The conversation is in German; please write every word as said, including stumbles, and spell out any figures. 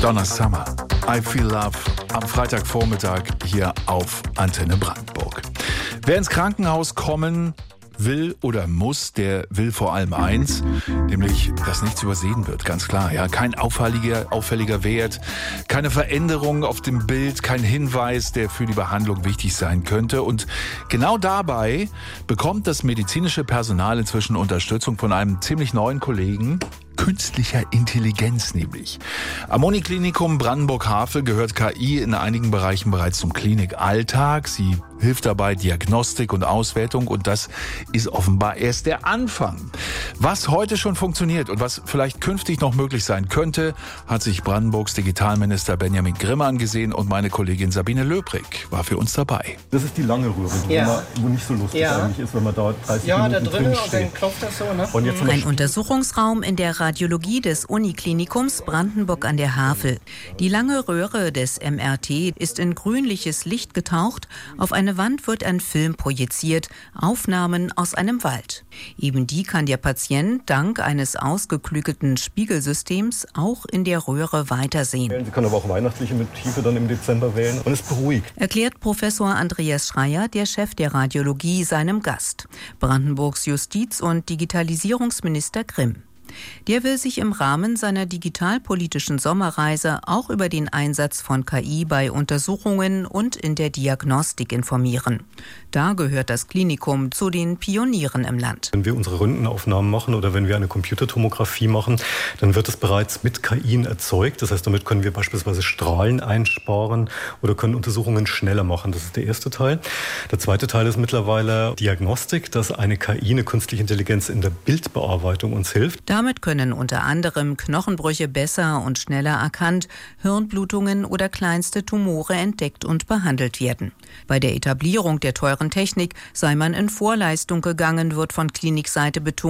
Donna Summer, I Feel Love, am Freitagvormittag hier auf Antenne Brandenburg. Wer ins Krankenhaus kommen will oder muss, der will vor allem eins, nämlich, dass nichts übersehen wird, ganz klar. Ja, kein auffälliger, auffälliger Wert, keine Veränderung auf dem Bild, kein Hinweis, der für die Behandlung wichtig sein könnte. Und genau dabei bekommt das medizinische Personal inzwischen Unterstützung von einem ziemlich neuen Kollegen, künstlicher Intelligenz nämlich. Am Uniklinikum Brandenburg-Havel gehört K I in einigen Bereichen bereits zum Klinikalltag. Sie hilft dabei Diagnostik und Auswertung und das ist offenbar erst der Anfang. Was heute schon funktioniert und was vielleicht künftig noch möglich sein könnte, hat sich Brandenburgs Digitalminister Benjamin Grimm angesehen und meine Kollegin Sabine Löbrig war für uns dabei. Das ist die lange Röhre, die ja. man, wo nicht so lustig ja. eigentlich ist, wenn man da dreißig ja, Minuten da drin drin und steht. dann klopft das so, ne? Und jetzt Ein Untersuchungsraum in der Radiologie des Uniklinikums Brandenburg an der Havel. Die lange Röhre des M R T ist in grünliches Licht getaucht. Auf eine Wand wird ein Film projiziert, Aufnahmen aus einem Wald. Eben die kann der Patient dank eines ausgeklügelten Spiegelsystems auch in der Röhre weitersehen. Sie können aber auch weihnachtliche Motive dann im Dezember wählen und es beruhigt. Erklärt Professor Andreas Schreier, der Chef der Radiologie, seinem Gast, Brandenburgs Justiz- und Digitalisierungsminister Grimm. Der will sich im Rahmen seiner digitalpolitischen Sommerreise auch über den Einsatz von K I bei Untersuchungen und in der Diagnostik informieren. Da gehört das Klinikum zu den Pionieren im Land. Wenn wir unsere Röntgenaufnahmen machen oder wenn wir eine Computertomographie machen, dann wird es bereits mit K I erzeugt. Das heißt, damit können wir beispielsweise Strahlen einsparen oder können Untersuchungen schneller machen. Das ist der erste Teil. Der zweite Teil ist mittlerweile Diagnostik, dass eine K I, eine künstliche Intelligenz in der Bildbearbeitung uns hilft. Damit können unter anderem Knochenbrüche besser und schneller erkannt, Hirnblutungen oder kleinste Tumore entdeckt und behandelt werden. Bei der Etablierung der teuren Technik sei man in Vorleistung gegangen, wird von Klinikseite betont.